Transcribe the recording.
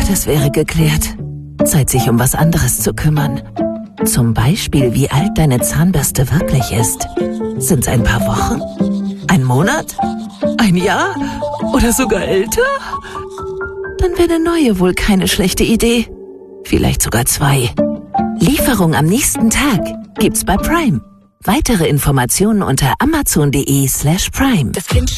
das wäre geklärt. Zeit, sich um was anderes zu kümmern. Zum Beispiel, wie alt deine Zahnbürste wirklich ist. Sind's ein paar Wochen? Ein Monat? Ein Jahr? Oder sogar älter? Dann wäre eine neue wohl keine schlechte Idee. Vielleicht sogar 2. Lieferung am nächsten Tag gibt's bei Prime. Weitere Informationen unter amazon.de/prime. Das Kind